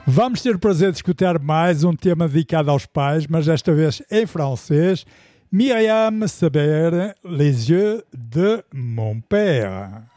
Vamos ter o prazer de escutar mais um tema dedicado aos pais, mas desta vez em francês. Myriam Saber, Les yeux de mon père.